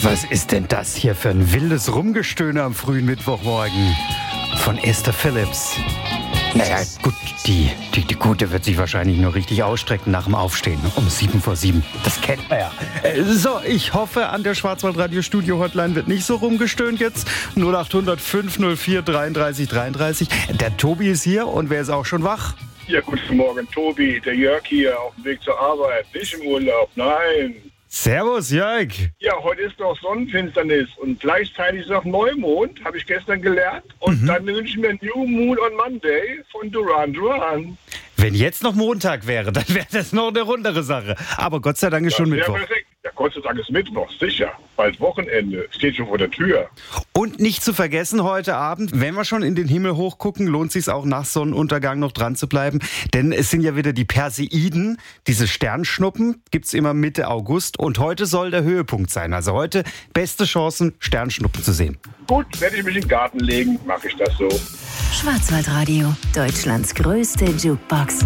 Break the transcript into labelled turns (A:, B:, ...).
A: Was ist denn das hier für ein wildes Rumgestöhne am frühen Mittwochmorgen von Esther Phillips? Naja, gut, die Gute wird sich wahrscheinlich nur richtig ausstrecken nach dem Aufstehen um 7:07. Das kennt man ja. So, ich hoffe, an der Schwarzwaldradio-Studio-Hotline wird nicht so rumgestöhnt jetzt. 0800 504 33 33. Der Tobi ist hier und wer ist auch schon wach?
B: Ja, guten Morgen, Tobi. Der Jörg hier auf dem Weg zur Arbeit. Nicht im Urlaub, nein.
A: Servus, Jörg.
B: Ja, heute ist doch Sonnenfinsternis und gleichzeitig ist auch Neumond, habe ich gestern gelernt. Und dann wünsche ich mir New Moon on Monday von Duran Duran.
A: Wenn jetzt noch Montag wäre, dann wäre das noch eine rundere Sache. Aber Gott sei Dank ist schon Mittwoch.
B: Perfekt. Ja, Gott sei Dank ist Mittwoch, sicher. Bald Wochenende, steht schon vor der Tür.
A: Und nicht zu vergessen heute Abend, wenn wir schon in den Himmel hochgucken, lohnt es sich auch nach Sonnenuntergang noch dran zu bleiben. Denn es sind ja wieder die Perseiden, diese Sternschnuppen, gibt's immer Mitte August. Und heute soll der Höhepunkt sein. Also heute beste Chancen, Sternschnuppen zu sehen.
B: Gut, werde ich mich in den Garten legen, mache ich das so.
C: Schwarzwaldradio, Deutschlands größte Jukebox.